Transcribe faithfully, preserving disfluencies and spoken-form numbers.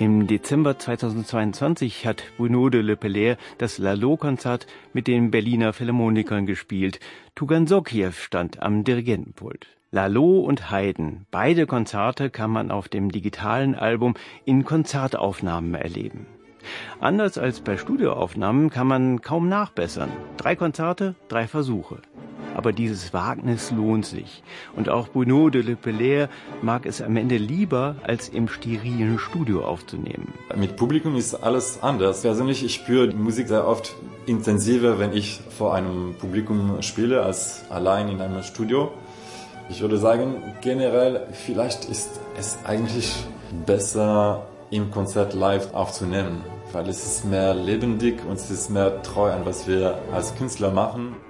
Im Dezember zweitausendzweiundzwanzig hat Bruno de Lepelleur das Lalo-Konzert mit den Berliner Philharmonikern gespielt. Tugan Sokiew stand am Dirigentenpult. Lalo und Haydn, beide Konzerte kann man auf dem digitalen Album in Konzertaufnahmen erleben. Anders als bei Studioaufnahmen kann man kaum nachbessern. Drei Konzerte, drei Versuche. Aber dieses Wagnis lohnt sich. Und auch Bruno de Lepelleur mag es am Ende lieber, als im sterilen Studio aufzunehmen. Mit Publikum ist alles anders. Persönlich, ich spüre die Musik sehr oft intensiver, wenn ich vor einem Publikum spiele, als allein in einem Studio. Ich würde sagen, generell, vielleicht ist es eigentlich besser, im Konzert live aufzunehmen, weil es ist mehr lebendig und es ist mehr treu an, was wir als Künstler machen.